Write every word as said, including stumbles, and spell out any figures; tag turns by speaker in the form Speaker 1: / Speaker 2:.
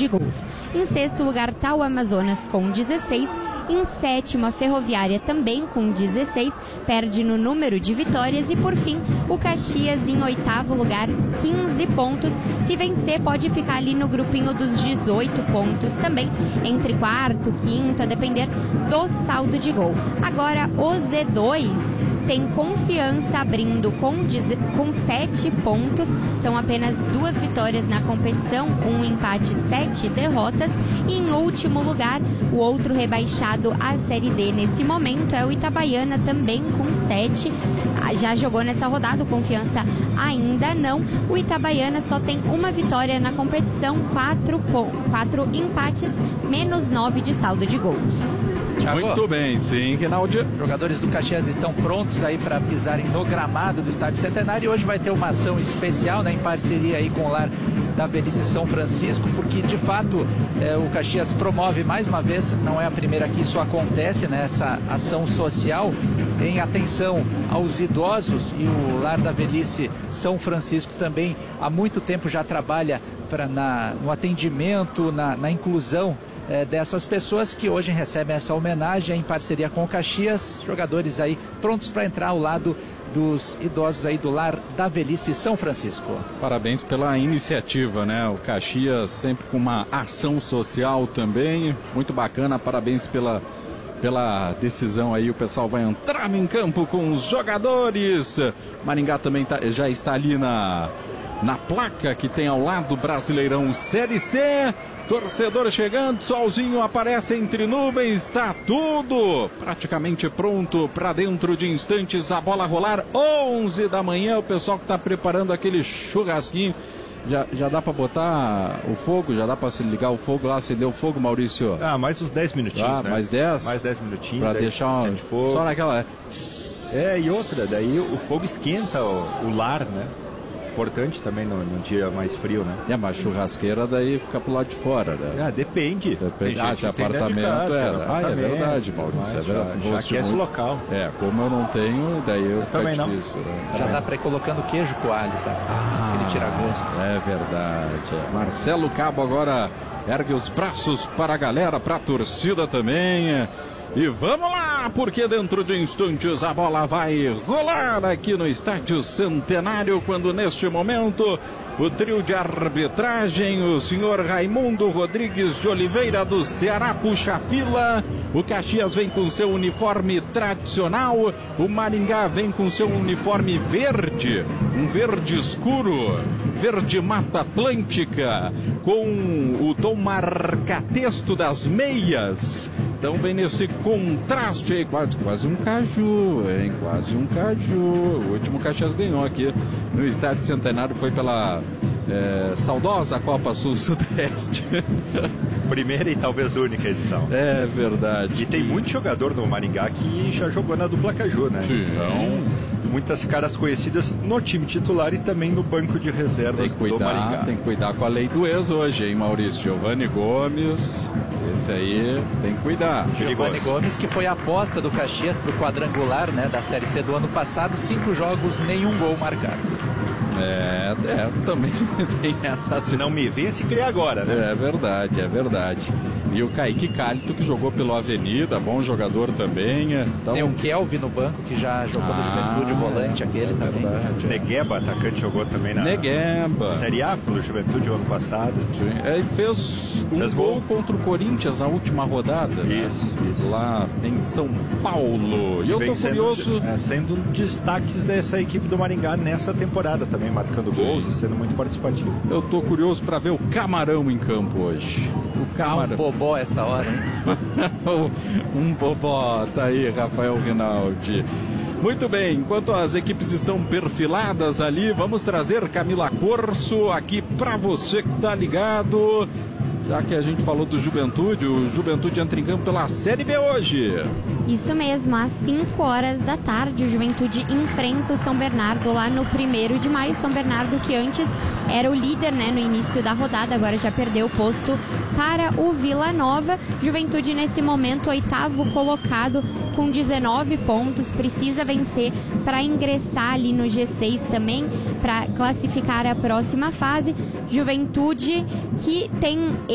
Speaker 1: de gols. Em sexto lugar está o Amazonas com dezesseis. Em sétimo, a Ferroviária também com dezesseis, perde no número de vitórias. E por fim, o Caxias em oitavo lugar, quinze pontos. Se vencer, pode ficar ali no grupinho dos dezoito pontos também, entre quarto, quinto, a depender do saldo de gol. Agora, o Z dois tem Confiança abrindo com, com sete pontos, são apenas duas vitórias na competição, um empate, sete derrotas. E em último lugar, o outro rebaixado à Série D nesse momento é o Itabaiana, também com sete. Já jogou nessa rodada, o Confiança ainda não. O Itabaiana só tem uma vitória na competição, quatro, quatro empates, menos nove de saldo de gols.
Speaker 2: Thiago, muito bem, sim, Rinaldi.
Speaker 3: Jogadores do Caxias estão prontos aí para pisarem no gramado do Estádio Centenário. E hoje vai ter uma ação especial, né, em parceria aí com o Lar da Velhice São Francisco, porque de fato é, o Caxias promove mais uma vez, não é a primeira que isso acontece, né, essa ação social em atenção aos idosos. E o Lar da Velhice São Francisco também há muito tempo já trabalha pra, na, no atendimento, na, na inclusão É, dessas pessoas que hoje recebem essa homenagem em parceria com o Caxias. Jogadores aí prontos para entrar ao lado dos idosos aí do Lar da Velhice São Francisco.
Speaker 2: Parabéns pela iniciativa, né? O Caxias sempre com uma ação social também, muito bacana. Parabéns pela pela decisão aí. O pessoal vai entrar em campo com os jogadores. Maringá também tá, já está ali na na placa que tem ao lado Brasileirão Série C. Torcedor chegando, solzinho aparece entre nuvens, está tudo praticamente pronto para dentro de instantes a bola rolar. Onze da manhã, o pessoal que está preparando aquele churrasquinho. Já, já dá para botar o fogo? Já dá para se ligar o fogo lá, acender o fogo, Maurício?
Speaker 4: Ah, mais uns dez minutinhos,
Speaker 2: ah,
Speaker 4: né?
Speaker 2: mais dez?
Speaker 4: Mais dez minutinhos.
Speaker 2: Para deixar um,
Speaker 4: fogo.
Speaker 2: Só naquela...
Speaker 4: É, e outra, daí o fogo esquenta o, o lar, né? Importante também no, no dia mais frio, né?
Speaker 2: É, mas churrasqueira daí fica pro lado de fora, né?
Speaker 4: Ah, depende.
Speaker 2: Depende. Ah, se apartamento casa, é. Apartamento, ah, é verdade, Maurício. É verdade.
Speaker 4: Já aquece o local.
Speaker 2: É, como eu não tenho, daí eu, eu fica difícil. Né?
Speaker 3: Já também. Dá pra ir colocando queijo coalho, sabe?
Speaker 2: Ah,
Speaker 3: aquele tira-gosto.
Speaker 2: É verdade. É. Marcelo Cabo agora ergue os braços para a galera, para a torcida também. E vamos lá, porque dentro de instantes a bola vai rolar aqui no Estádio Centenário, quando neste momento o trio de arbitragem, o senhor Raimundo Rodrigues de Oliveira do Ceará puxa a fila, o Caxias vem com seu uniforme tradicional, o Maringá vem com seu uniforme verde, um verde escuro, verde Mata Atlântica, com o tom marca-texto das meias. Então vem nesse contraste aí, quase, quase um caju, hein? Quase um caju. O último Caxias ganhou aqui no Estádio Centenário, foi pela é, saudosa Copa Sul-Sudeste.
Speaker 4: Primeira e talvez única edição.
Speaker 2: É verdade.
Speaker 4: E tem muito jogador no Maringá que já jogou na dupla Caju, né?
Speaker 2: Sim.
Speaker 4: Então, muitas caras conhecidas no time titular e também no banco de reservas
Speaker 2: tem que cuidar,
Speaker 4: do Maringá.
Speaker 2: Tem que cuidar com a lei do ex hoje, hein, Maurício? Giovanni Gomes, esse aí tem que cuidar.
Speaker 3: Giovanni Gomes, que foi a aposta do Caxias para o quadrangular, né, da Série C do ano passado, cinco jogos, nenhum gol marcado.
Speaker 2: É, é, também tem essa...
Speaker 4: Se não me vê, se crê agora, né?
Speaker 2: É verdade, é verdade. E o Kaique Cálito, que jogou pelo Avenida, bom jogador também. Então...
Speaker 3: Tem o Kelvin no banco, que já jogou ah, no Juventude, o volante,
Speaker 2: é,
Speaker 3: aquele
Speaker 2: é
Speaker 3: também.
Speaker 2: Verdade, é.
Speaker 4: Negueba, atacante, jogou também na
Speaker 2: Negueba.
Speaker 4: Série A pelo Juventude o ano passado.
Speaker 2: Sim. Ele fez um
Speaker 4: fez
Speaker 2: gol,
Speaker 4: gol
Speaker 2: contra o Corinthians na última rodada.
Speaker 4: Isso,
Speaker 2: né?
Speaker 4: isso.
Speaker 2: Lá em São Paulo. E eu tô
Speaker 4: sendo,
Speaker 2: curioso...
Speaker 4: É, sendo destaques dessa equipe do Maringá nessa temporada também, marcando Sim. gols e sendo muito participativo.
Speaker 2: Eu tô curioso para ver o Camarão em campo hoje. O Camarão.
Speaker 3: Ah, um bobó essa hora, hein?
Speaker 2: Um bobó, tá aí, Rafael Rinaldi. Muito bem, enquanto as equipes estão perfiladas ali, vamos trazer Camila Corso aqui para você que tá ligado. Já que a gente falou do Juventude, o Juventude entra em campo pela Série B hoje.
Speaker 1: Isso mesmo, às cinco horas da tarde, o Juventude enfrenta o São Bernardo lá no primeiro de maio. São Bernardo, que antes era o líder, né, no início da rodada, agora já perdeu o posto para o Vila Nova. Juventude nesse momento oitavo colocado com dezenove pontos, precisa vencer para ingressar ali no G seis também, para classificar a próxima fase. Juventude que tem